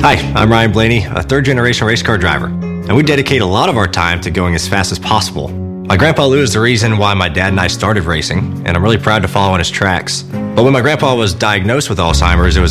Hi, I'm Ryan Blaney, a third-generation race car driver, and we dedicate a lot of our time to going as fast as possible. My grandpa Lou is the reason why my dad and I started racing, and I'm really proud to follow in his tracks. But when my grandpa was diagnosed with Alzheimer's, it was